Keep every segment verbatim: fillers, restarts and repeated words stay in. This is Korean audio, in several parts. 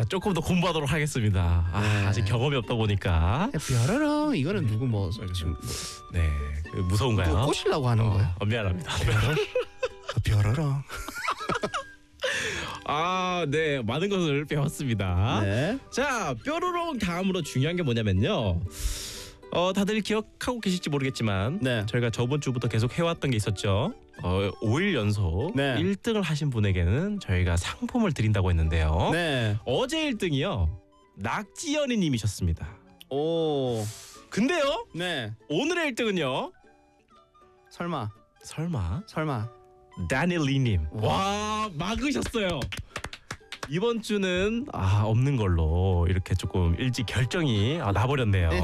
조금 더 공부하도록 하겠습니다. 아, 네. 아직 경험이 없다 보니까. 뾰로롱 이거는 누구 뭐 지금 네, 무서운가요? 뭐 꼬시려고 하는 어, 거예요? 어, 미안합니다. 뾰로롱. 아, 네, 많은 것을 배웠습니다. 네. 자, 뾰로롱 다음으로 중요한 게 뭐냐면요. 어, 다들 기억하고 계실지 모르겠지만 네. 저희가 저번 주부터 계속 해왔던 게 있었죠. 어, 오 일 연속 네. 일 등을 하신 분에게는 저희가 상품을 드린다고 했는데요. 네. 어제 일 등이요. 낙지연이 님이셨습니다. 오. 근데요. 네. 오늘의 일 등은요. 설마. 설마 설마. 다닐리 님. 와. 와, 막으셨어요. 이번 주는 아, 없는 걸로 이렇게 조금 일찍 결정이 아, 나버렸네요. 네.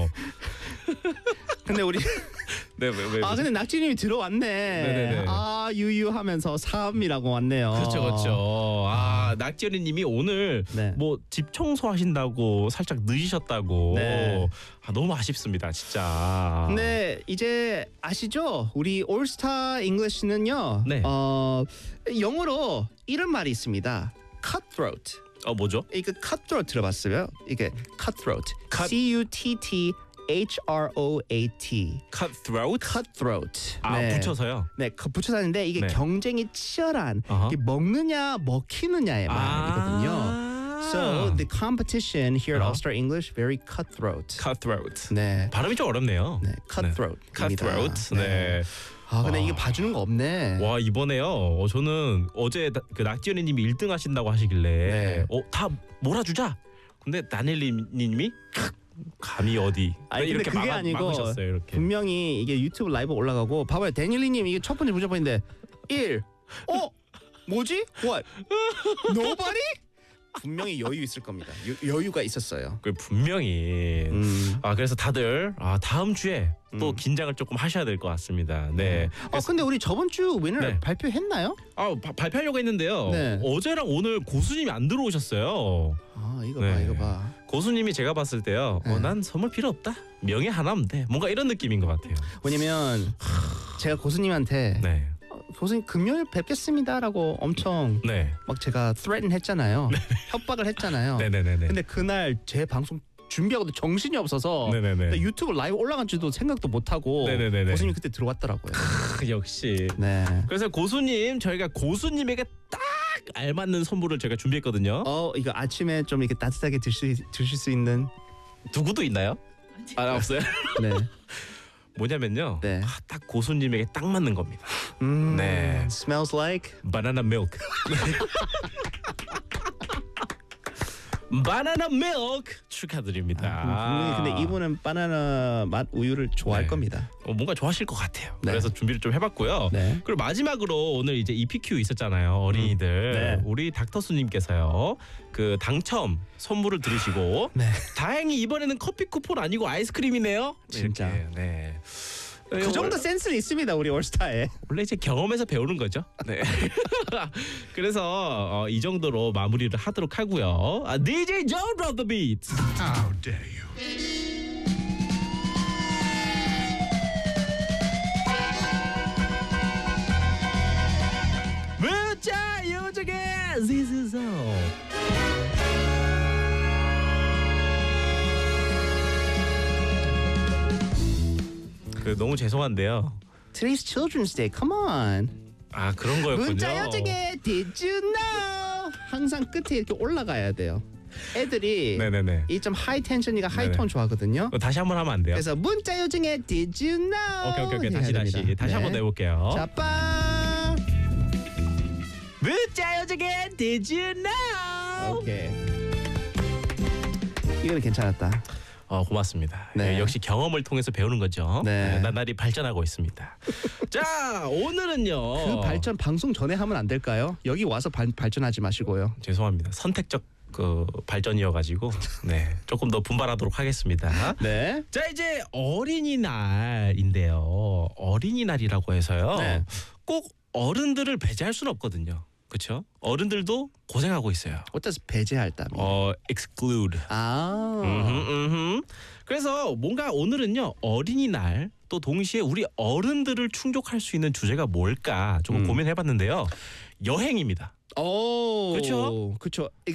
근데 우리 네, 왜, 왜, 아 근데 낙지님이 들어왔네. 네네네. 아 유유하면서 삼이라고 왔네요. 그렇죠, 그렇죠. 아, 낙지연이 님이 오늘 네. 뭐 집 청소하신다고 살짝 늦으셨다고. 네. 아, 너무 아쉽습니다, 진짜. 근데 이제 아시죠? 우리 올스타 잉글리시는요. 네. 어 영어로 이런 말이 있습니다. cutthroat. 어, 뭐죠? 이거 cutthroat 들어봤어요? 이게 cutthroat. Cut- C U T T H R O A T. Cutthroat? cutthroat. 아, 붙여서요. 네, 그 붙여서 하는데 이게 네. 경쟁이 치열한 어허. 이게 먹느냐 먹히느냐의 말이거든요. 아. So the competition here at 어허. All Star English very cutthroat. Cutthroat. 네, 발음이 좀 어렵네요. 네, cutthroat. Cutthroat. 네. 아 근데 와. 이게 봐주는 거 없네. 와, 이번에요. 어, 저는 어제 나- 그 낙지연이님이 일 등 하신다고 하시길래 네. 어, 다 몰아주자. 근데 다닐리님이 감이 어디? 아니, 근데 이렇게 그게 막아, 아니고 막으셨어요, 이렇게. 분명히 이게 유튜브 라이브 올라가고 봐봐요. 데닐리님 이게 첫 번째 무조건인데 일. 어? 뭐지? What? Nobody? 분명히 여유 있을 겁니다. 여, 여유가 있었어요. 그 분명히. 음. 아, 그래서 다들 아, 다음 주에 또 음. 긴장을 조금 하셔야 될 것 같습니다. 네. 아 근데 우리 저번 주 위너 네. 발표했나요? 아, 바, 발표하려고 했는데요. 네. 어제랑 오늘 고수님이 안 들어오셨어요. 아 이거 네. 봐 이거 봐. 고수님이 제가 봤을 때요. 어, 네. 난 선물 필요 없다. 명예 하나면 돼. 뭔가 이런 느낌인 것 같아요. 왜냐면 제가 고수님한테 네. 어, 고수님 금요일 뵙겠습니다라고 엄청 네. 막 제가 threaten 했잖아요. 협박을 했잖아요. 네네네네. 근데 그날 제 방송 준비하고도 정신이 없어서 네네네. 유튜브 라이브 올라간 줄도 생각도 못 하고 네네네네. 고수님 그때 들어왔더라고요. 크, 역시. 네. 그래서 고수님 저희가 고수님에게 딱 알맞는 선물을 제가 준비했거든요. 어 이거 아침에 좀 이렇게 따뜻하게 드실 드실 수 있는 누구도 있나요? 아, 없어요. 네. 뭐냐면요. 네. 아, 딱 고수님에게 딱 맞는 겁니다. 음. 네. Smells like 바나나 밀크. 바나나 밀크 축하드립니다. 아, 분명히 근데 이분은 바나나 맛 우유를 좋아할 네. 겁니다. 어, 뭔가 좋아하실 것 같아요. 네. 그래서 준비를 좀 해봤고요. 네. 그리고 마지막으로 오늘 이제 이피큐 있었잖아요. 어린이들. 네. 우리 닥터수님께서요. 그 당첨 선물을 들으시고 네. 다행히 이번에는 커피 쿠폰 아니고 아이스크림이네요. 진짜. 이렇게, 네. 그 정도 센스는 있습니다 우리 올스타에. 원래 이제 경험에서 배우는 거죠. 네. 그래서 어, 이 정도로 마무리를 하도록 하고요. 아, 디제이 John Drop the Beat. How dare you? 문자 요정의 This is all. 그 너무 죄송한데요. Today's Children's Day. Come on. 아, 그런 거였군요. 문자 요정의 Did you know? 항상 끝에 이렇게 올라가야 돼요. 애들이 네네네. 이 좀 하이 텐션이가 하이 네네. 톤 좋아하거든요. 그거 다시 한번 하면 안 돼요? 그래서 문자 요정의 Did you know? 오케이 오케이 오케이 해야 다시 다시 됩니다. 다시 네. 한번 더 해볼게요. 자, 빵. 문자 요정의 Did you know? 오케이. 이거는 괜찮았다. 어, 고맙습니다. 네. 예, 역시 경험을 통해서 배우는 거죠. 네. 네, 나날이 발전하고 있습니다. 자, 오늘은요. 그 발전 방송 전에 하면 안 될까요? 여기 와서 발, 발전하지 마시고요. 죄송합니다. 선택적 그 발전이어가지고 네 조금 더 분발하도록 하겠습니다. 네. 자, 이제 어린이날인데요. 어린이날이라고 해서요. 네. 꼭 어른들을 배제할 수는 없거든요. 그렇죠? 어른들도 고생하고 있어요. What does 배제할다 mean? 어, exclude. 아. 음흠, 음흠. 그래서 뭔가 오늘은요 어린이날 또 동시에 우리 어른들을 충족할 수 있는 주제가 뭘까 조금 음. 고민해봤는데요. 여행입니다. 오. 그렇죠? 그렇죠.